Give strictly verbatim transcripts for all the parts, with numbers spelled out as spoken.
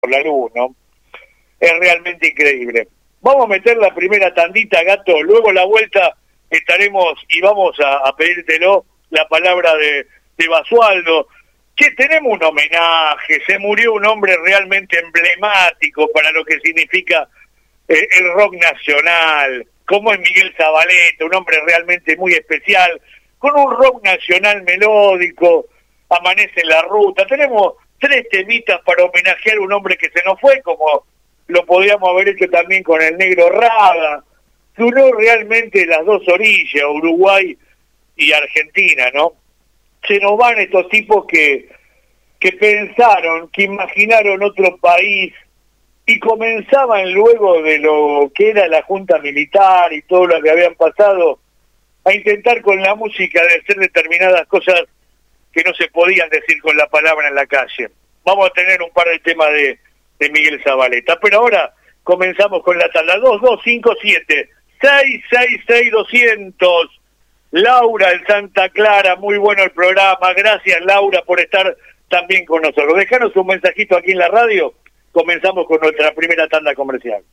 por la luz, ¿no? Es realmente increíble. Vamos a meter la primera tandita, Gato, luego la vuelta estaremos y vamos a, a pedírtelo la palabra de, de Basualdo. Che, tenemos un homenaje, se murió un hombre realmente emblemático para lo que significa eh, el rock nacional, como es Miguel Zavaleta, un hombre realmente muy especial, con un rock nacional melódico, Amanece en la Ruta. Tenemos tres temitas para homenajear a un hombre que se nos fue, como lo podíamos haber hecho también con el Negro Rada, que unió realmente las dos orillas, Uruguay y Argentina, ¿no? Se nos van estos tipos que, que pensaron, que imaginaron otro país y comenzaban luego de lo que era la Junta Militar y todo lo que habían pasado a intentar con la música de hacer determinadas cosas que no se podían decir con la palabra en la calle. Vamos a tener un par de temas de, de Miguel Zavaleta, pero ahora comenzamos con la tabla dos dos cinco siete seis seis seis doscientos. Laura en Santa Clara, muy bueno el programa, gracias Laura por estar también con nosotros. Dejanos un mensajito aquí en la radio, comenzamos con nuestra primera tanda comercial.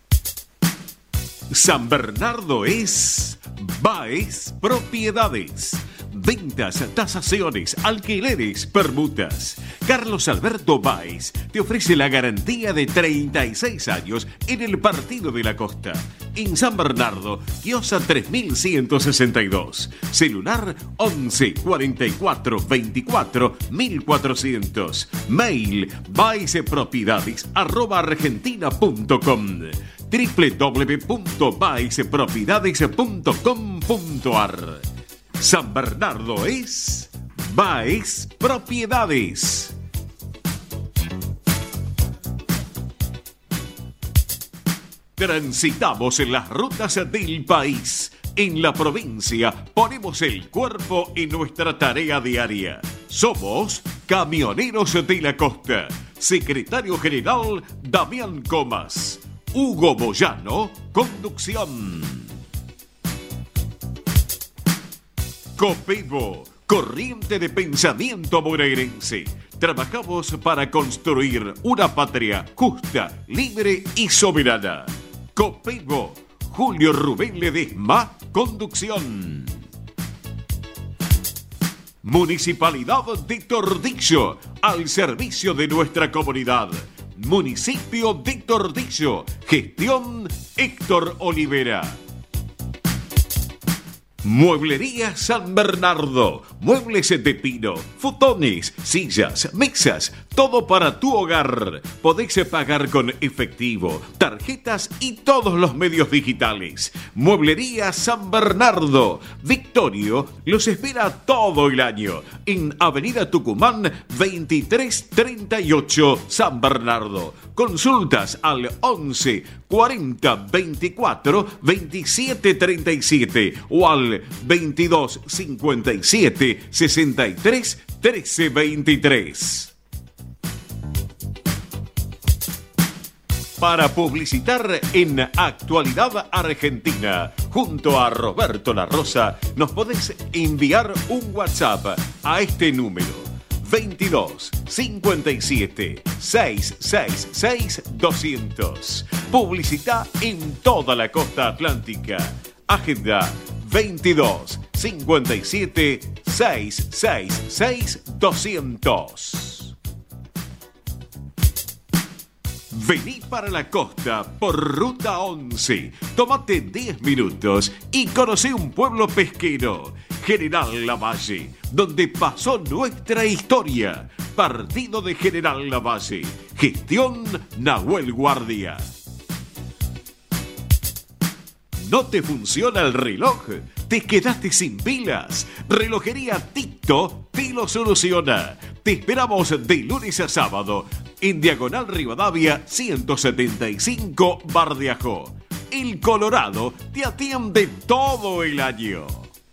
San Bernardo es Baez Propiedades. Ventas, tasaciones, alquileres, permutas. Carlos Alberto Baez te ofrece la garantía de treinta y seis años en el Partido de la Costa. En San Bernardo, Quiosa tres mil ciento sesenta y dos. Celular once cuarenta y cuatro veinticuatro mil cuatrocientos. Mail baezpropiedades arroba argentina punto com. doble u doble u doble u punto baez propiedades punto com punto a r. San Bernardo es Baez Propiedades. Transitamos en las rutas del país. En la provincia ponemos el cuerpo en nuestra tarea diaria. Somos Camioneros de la Costa. Secretario General Damián Comas. Hugo Moyano, conducción. Copevo, corriente de pensamiento bonaerense. Trabajamos para construir una patria justa, libre y soberana. Copevo, Julio Rubén Ledesma, conducción. Municipalidad de Tordillo, al servicio de nuestra comunidad. Municipio de Tordillo, gestión Héctor Olivera. Mueblería San Bernardo, muebles de pino, futones, sillas, mesas, todo para tu hogar. Podéis pagar con efectivo, tarjetas y todos los medios digitales. Mueblería San Bernardo, Victorio los espera todo el año en Avenida Tucumán veintitrés treinta y ocho San Bernardo. Consultas al once cuarenta veinticuatro veintisiete treinta y siete o al veintidós cincuenta y siete sesenta y tres trece veintitrés. Para publicitar en Actualidad Argentina, junto a Roberto La Rosa, nos podés enviar un WhatsApp a este número veintidós cincuenta y siete seiscientos sesenta y seis doscientos. Publicita en toda la costa atlántica. Agenda veintidós cincuenta y siete seiscientos sesenta y seis doscientos. Vení para la costa por Ruta once. Tómate diez minutos y conoce un pueblo pesquero, General Lavalle, donde pasó nuestra historia. Partido de General Lavalle. Gestión Nahuel Guardia. ¿No te funciona el reloj? ¿Te quedaste sin pilas? Relojería Tito te lo soluciona. Te esperamos de lunes a sábado en Diagonal Rivadavia ciento setenta y cinco Bardiajó. El Colorado te atiende todo el año.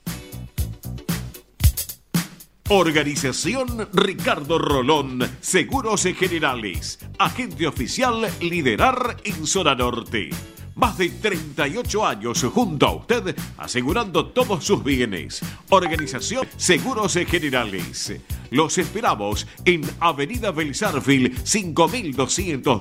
Organización Ricardo Rolón, Seguros Generales. Agente oficial Liderar en Zona Norte. Más de treinta y ocho años junto a usted, asegurando todos sus bienes. Organización Seguros Generales. Los esperamos en Avenida Belsarfield cinco mil doscientos